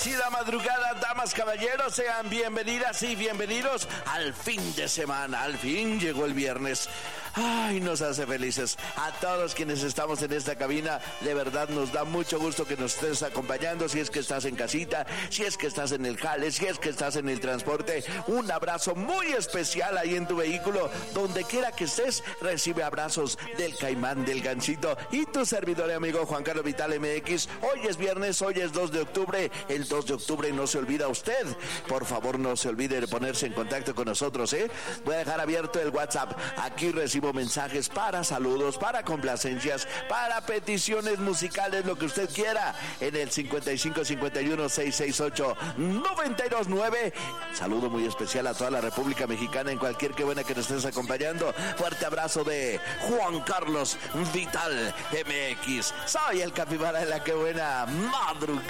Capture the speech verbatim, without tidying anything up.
bendecida madrugada, damas, caballeros, sean bienvenidas y bienvenidos al fin de semana. Al fin llegó el viernes. Ay, nos hace felices a todos quienes estamos en esta cabina. De verdad nos da mucho gusto que nos estés acompañando. Si es que estás en casita, si es que estás en el jale, si es que estás en el transporte, un abrazo muy especial ahí en tu vehículo. Donde quiera que estés, recibe abrazos del Caimán, del Gansito y tu servidor y amigo Juan Carlos Vital M X. Hoy es viernes, hoy es dos de octubre. El dos de octubre no se olvida usted. Por favor, no se olvide de ponerse en contacto con nosotros, ¿eh? Voy a dejar abierto el WhatsApp. Aquí recibo mensajes para saludos, para complacencias, para peticiones musicales, lo que usted quiera, en el cincuenta y cinco cincuenta y uno seiscientos sesenta y ocho noventa y dos nueve. Saludo muy especial a toda la República Mexicana, en cualquier que buena que nos estés acompañando. Fuerte abrazo de Juan Carlos Vital M X. Soy el capibara de la que buena madrugada.